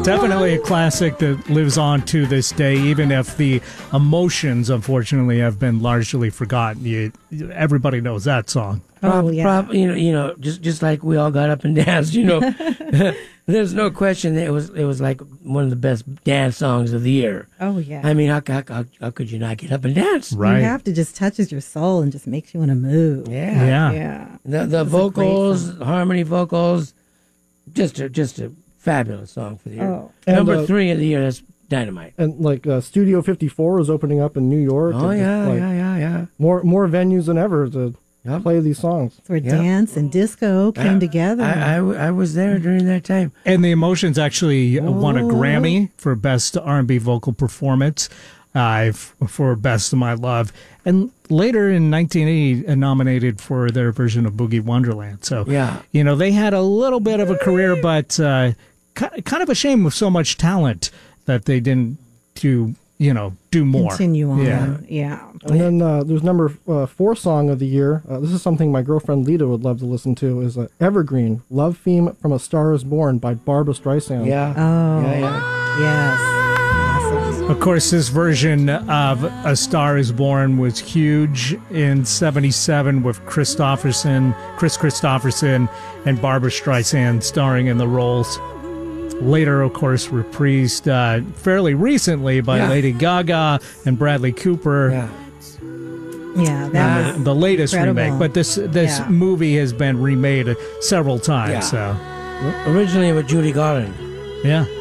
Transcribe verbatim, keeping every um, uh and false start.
Definitely a classic that lives on to this day, even if the emotions, unfortunately, have been largely forgotten. You, everybody knows that song. Oh, yeah. Prob, you know, you know, just just like we all got up and danced. You know, there's no question that it was it was like one of the best dance songs of the year. Oh yeah. I mean, how how, how, how could you not get up and dance? Right. You have to just touches your soul and just makes you want to move. Yeah. Yeah. Yeah. The the vocals, harmony vocals, just a just a fabulous song for the year. Oh. Number And, uh, three of the year. That's Dynamite. And like uh, Studio fifty-four is opening up in New York. Oh and yeah, just, like, yeah, yeah, yeah. More more venues than ever to Yep. play these songs. Where Yep. dance and disco came I- together. I, I, I was there during that time. And the Emotions actually won a Oh. Grammy for Best R and B Vocal Performance, uh, f- for Best of My Love. And later in nineteen eighty, uh, nominated for their version of Boogie Wonderland. So, Yeah. you know, they had a little bit of a career, but uh, ki- kind of a shame with so much talent that they didn't do, you know, do more. Continue on. Yeah. Yeah. And then uh, there's number uh, four song of the year. Uh, this is something my girlfriend Lita would love to listen to. Is uh, Evergreen, Love Theme from A Star Is Born by Barbra Streisand. Yeah. Oh. Yeah, yeah. Yes. Awesome. Of course, this version of A Star Is Born was huge in seventy-seven with Christopherson, Chris Christopherson and Barbra Streisand starring in the roles. Later, of course, reprised uh, fairly recently by Yeah. Lady Gaga and Bradley Cooper. Yeah. Yeah. That Uh, was the latest incredible. remake, but this this Yeah. movie has been remade several times. Yeah. So, Originally with Judy Garland. yeah.